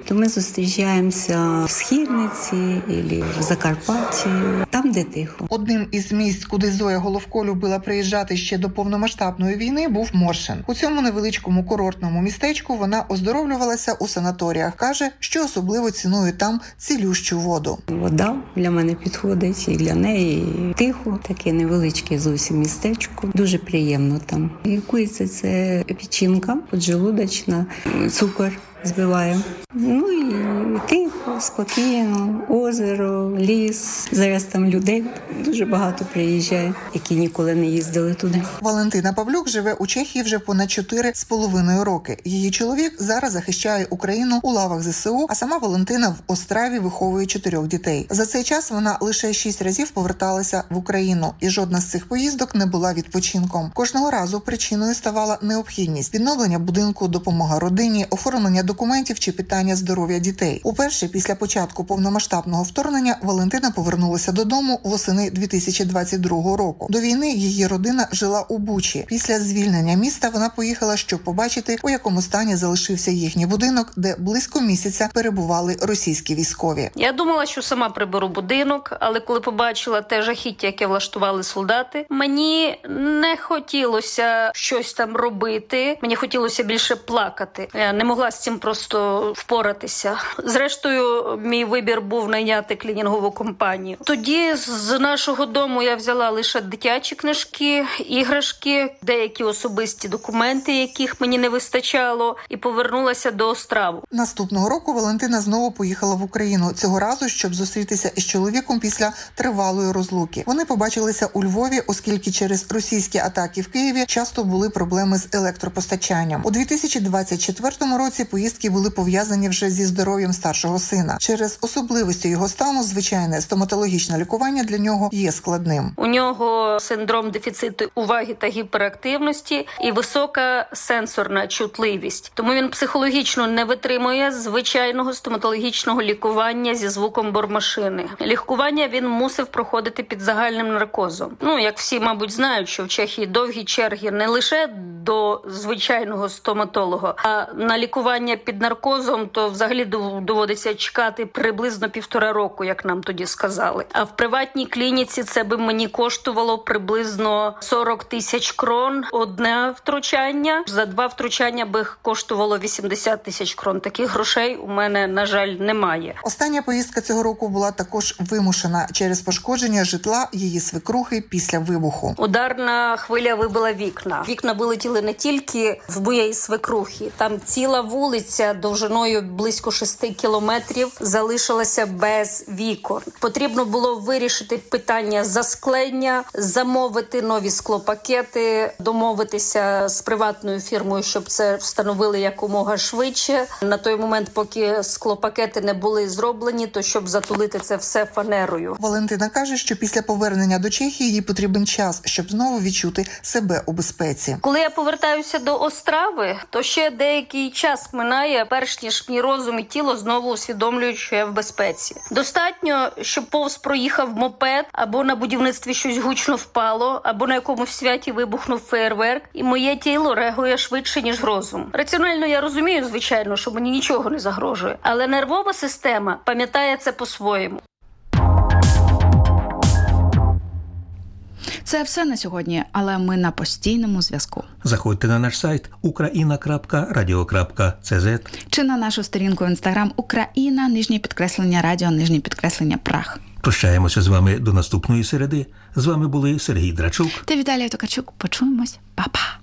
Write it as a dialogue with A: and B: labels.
A: то ми зустрічаємося в Східниці або в Закарпатті, там, де тихо.
B: Одним із місць, куди Зоя Головко любила приїжджати ще до повномасштабної війни, був Моршин. У цьому невеличкому курортному містечку вона оздоровлювалася у санаторіях. Каже, що особливо цінує там цілющу воду.
A: Вода для мене підходить і для неї. Тихо, таке невеличке зовсім містечко. Дуже приємно там. Лікується це печінка, поджелудочна, цукор збиває. Ну і тихо, спокійно, озеро, ліс. Зараз там людей дуже багато приїжджає, які ніколи не їздили туди.
B: Валентина Павлюк живе у Чехії вже понад 4,5 роки. Її чоловік зараз захищає Україну у лавах ЗСУ, а сама Валентина в Острові виховує 4 дітей. За цей час вона лише 6 разів поверталася в Україну, і жодна з цих поїздок не була відпочинком. Кожного разу причиною ставала необхідність відновлення будинку, допомога родині, оформлення документів чи питання здоров'я дітей. Уперше після початку повномасштабного вторгнення Валентина повернулася додому восени 2022 року. До війни її родина жила у Бучі. Після звільнення міста вона поїхала, щоб побачити, у якому стані залишився їхній будинок, де близько місяця перебували російські військові.
C: Я думала, що сама приберу будинок, але коли побачила те жахіття, яке влаштували солдати, мені не хотілося щось там робити. Мені хотілося більше плакати. Я не могла з цим просто впоратися. Зрештою, мій вибір був найняти клінінгову компанію. Тоді з нашого дому я взяла лише дитячі книжки, іграшки, деякі особисті документи, яких мені не вистачало, і повернулася до Острову.
B: Наступного року Валентина знову поїхала в Україну, цього разу, щоб зустрітися із чоловіком після тривалої розлуки. Вони побачилися у Львові, оскільки через російські атаки в Києві часто були проблеми з електропостачанням. У 2024 році поїздки були пов'язані вже зі здоров'ям старшого сина. Через особливості його стану звичайне стоматологічне лікування для нього є складним.
C: У нього синдром дефіциту уваги та гіперактивності і висока сенсорна чутливість. Тому він психологічно не витримує звичайного стоматологічного лікування зі звуком бормашини. Лікування він мусив проходити під загальним наркозом. Як всі, мабуть, знають, що в Чехії довгі черги не лише до звичайного стоматолога, а на лікування під наркозом то взагалі доводиться чекати приблизно 1,5 року, як нам тоді сказали. А в приватній клініці це би мені коштувало приблизно 40 тисяч крон одне втручання. За 2 втручання би коштувало 80 тисяч крон. Таких грошей у мене, на жаль, немає.
B: Остання поїздка цього року була також вимушена через пошкодження житла її свекрухи після вибуху.
C: Ударна хвиля вибила вікна. Вікна вилетіли не тільки в моєї свекрухи. Там ціла вулиця довжиною близько 6 кілометрів залишилася без вікон. Потрібно було вирішити питання засклення, замовити нові склопакети, домовитися з приватною фірмою, щоб це встановили якомога швидше. На той момент, поки склопакети не були зроблені, то щоб затулити це все фанерою.
B: Валентина каже, що після повернення до Чехії їй потрібен час, щоб знову відчути себе у безпеці.
C: Коли я повертаюся до Острови, то ще деякий час минає, перш ніж мій розум і тіло знову усвідомлюють, що я в безпеці. Достатньо, щоб повз проїхав мопед, або на будівництві щось гучно впало, або на якомусь святі вибухнув феєрверк, і моє тіло реагує швидше, ніж розум. Раціонально я розумію, звичайно, що мені нічого не загрожує, але нервова система пам'ятає це по-своєму.
D: Це все на сьогодні, але ми на постійному зв'язку.
E: Заходьте на наш сайт ukraina.radio.cz
D: чи на нашу сторінку в Instagram Україна_радіо_Прах.
E: Прощаємося з вами до наступної середи. З вами були Сергій Драчук
D: та Віталія Токарчук. Почуємось. Па-па!